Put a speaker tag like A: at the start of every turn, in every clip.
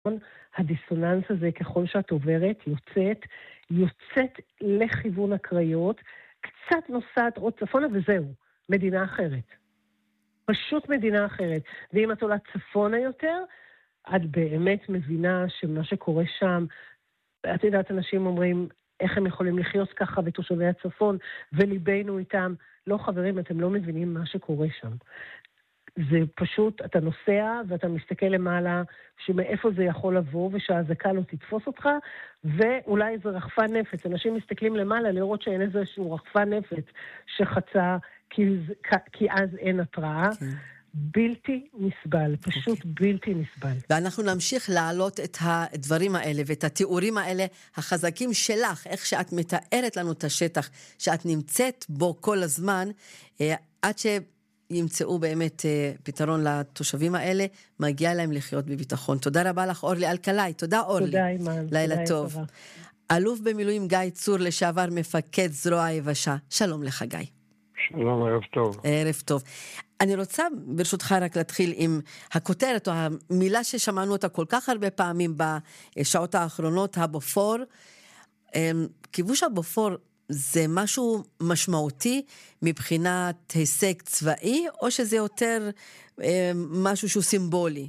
A: הדיסוננס הזה, ככל שאת עוברת, יוצאת לכיוון הקריות, קצת נוסעת עוד צפונה וזהו, מדינה אחרת. פשוט מדינה אחרת. ואם את עולה צפונה יותר, את באמת מבינה שמה שקורה שם, את יודעת, אנשים אומרים, איך הם יכולים לחיות ככה בתושבי הצפון, וליבנו איתם. לא חברים, אתם לא מבינים מה שקורה שם. זה פשוט, אתה נוסע ואתה מסתכל למעלה, שמאיפה זה יכול לבוא, ושהזקה לא תתפוס אותך, ואולי זה רחפן נפץ. אנשים מסתכלים למעלה לראות שאין איזשהו רחפן נפץ שחצה, כי אז אין התראה. כן. בלתי נסבל, פשוט בלתי נסבל.
B: ואנחנו נמשיך להעלות את הדברים האלה ואת התיאורים האלה החזקים שלך, איך שאת מתארת לנו את השטח שאת נמצאת בו כל הזמן, עד שימצאו באמת פתרון לתושבים האלה, מגיע להם לחיות בביטחון. תודה רבה לך אורלי אלקלעי, תודה אורלי.
A: תודה אימן.
B: לילה טוב. אלוף במילואים גיא צור, לשעבר מפקד זרוע היבשה, שלום לך גיא.
C: שלום, ערב טוב.
B: ערב טוב. אני רוצה ברשותך רק להתחיל עם הכותרת או המילה ששמענו אותה כל כך הרבה פעמים בשעות האחרונות, הבופור. כיבוש הבופור זה משהו משמעותי מבחינת הישג צבאי, או שזה יותר משהו שהוא סימבולי?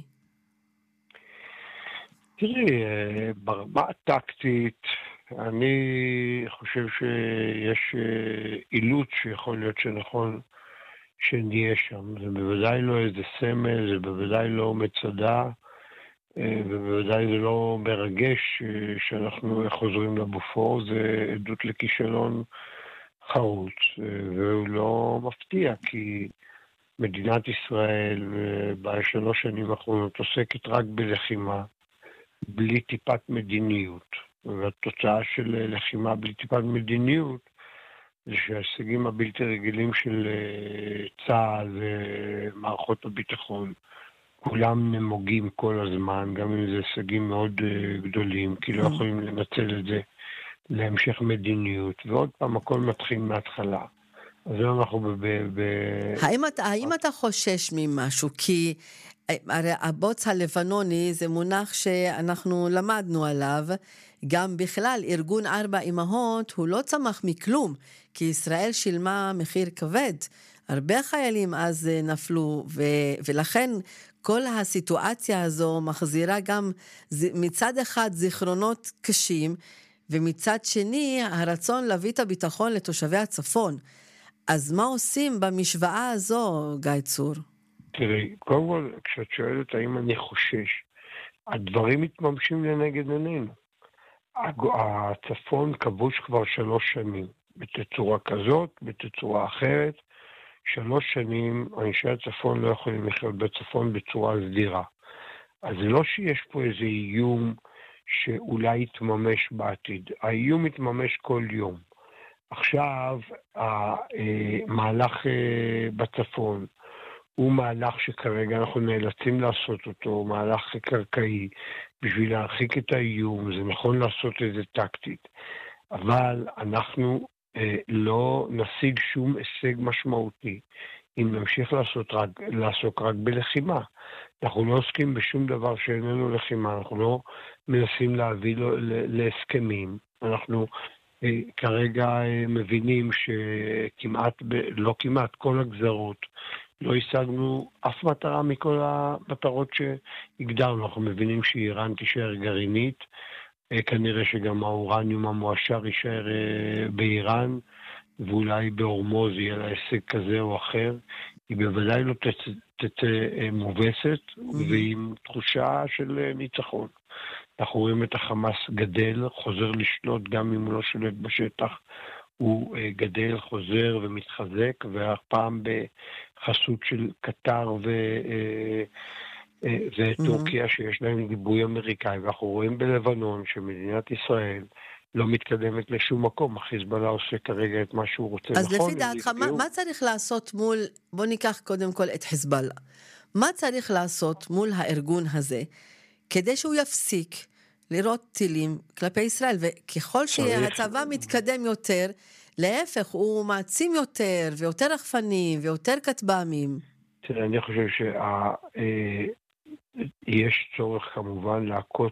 C: תראי, ברמה הטקטית, אני חושב שיש אילוץ שיכול להיות שנכון שנהיה שם. זה בוודאי לא איזה סמל, זה בוודאי לא מצדה, ובוודאי זה לא מרגש שאנחנו חוזרים לבופור, זה עדות לכישלון חרוץ, והוא לא מפתיע, כי מדינת ישראל בשלוש שנים האחרונות עוסקת רק בלחימה, בלי טיפת מדיניות. והתוצאה של לחימה בלי טיפת מדיניות, זה שההישגים הבלתי רגילים של צה"ל ומערכות הביטחון, כולם נמוגים כל הזמן, גם אם זה הישגים מאוד גדולים, כי לא יכולים לנצל את זה להמשך מדיניות, ועוד פעם הכל מתחיל מההתחלה. אז אנחנו
B: האם אתה חושש ממשהו? כי הרי הבוץ הלבנוני זה מונח שאנחנו למדנו עליו, גם בכלל ארגון 4 אמהות הוא לא צמח מכלום, כי ישראל שילמה מחיר כבד, הרבה חיילים אז נפלו, ולכן כל הסיטואציה הזו מחזירה גם מצד אחד זיכרונות קשים, ומצד שני הרצון להביא את הביטחון לתושבי הצפון. אז מה עושים במשוואה הזו, גיא צור?
C: תראי, קודם כל, כשאת שואלת האם אני חושש, הדברים מתממשים לנגד עינינו. הצפון כבוש כבר 3 שנים, בתצורה כזאת, בתצורה אחרת. 3 שנים אנשי הצפון לא יכולים לחיות בצפון בצורה סדירה. אז זה לא שיש פה איזה איום שאולי יתממש בעתיד. האיום יתממש כל יום. עכשיו, המהלך בצפון הוא מהלך שכרגע אנחנו נאלצים לעשות אותו, מהלך קרקעי, בשביל להרחיק את האיום. זה נכון לעשות את זה טקטית, אבל אנחנו לא נשיג שום הישג משמעותי אם נמשיך לעסוק רק בלחימה. אנחנו לא עוסקים בשום דבר שאיננו לחימה, אנחנו לא מנסים להביא להסכמים. אנחנו כרגע מבינים שכמעט, לא כמעט, כל הגזרות, לא השגנו אף מטרה מכל המטרות שהגדרנו. אנחנו מבינים שאיראן תישאר גרעינית, כנראה שגם האורניום המועשר יישאר באיראן, ואולי בהורמוז יהיה לה הישג כזה או אחר. היא בוודאי לא תצא מובסת, ועם תחושה של ניצחון. אנחנו רואים את החמאס גדל, חוזר לשלוט גם אם הוא לא שולט בשטח, הוא גדל, חוזר ומתחזק, והפעם בחסות של קטר וטורקיה שיש להם גיבוי אמריקאי, ואנחנו רואים בלבנון שמדינת ישראל לא מתקדמת לשום מקום. החיזבאללה עושה כרגע את מה שהוא רוצה.
B: אז לפי דעתך, מה צריך לעשות מול, בוא ניקח קודם כל את חיזבאללה, מה צריך לעשות מול הארגון הזה, כדי שהוא יפסיק לראות טילים כלפי ישראל, וככל שהצבא מתקדם יותר, להפך, הוא מעצים יותר, ויותר רחפנים, ויותר כטב"מים.
C: תראה, אני חושב יש צורך כמובן להכות